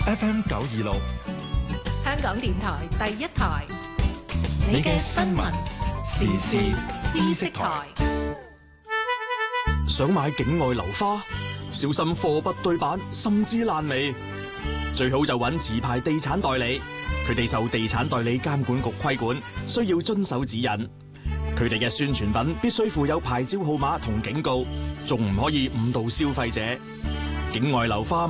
FM 926， 香港電台第一台，你嘅新聞時事知識台。 想買境外樓花，小心貨不對版，甚至爛尾。最好就揾持牌地產代理，佢哋受地產代理監管局規管，需要遵守指引。佢哋嘅宣傳品必須附有牌照號碼同警告，仲唔可以誤導消費者。境外樓花